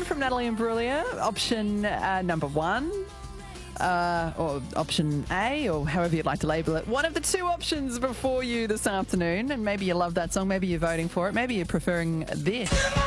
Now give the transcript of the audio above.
from Natalie Imbruglia. Option number 1. Or option A, or however you'd like to label it. One of the 2 options before you this afternoon, and maybe you love that song, maybe you're voting for it, maybe you're preferring this.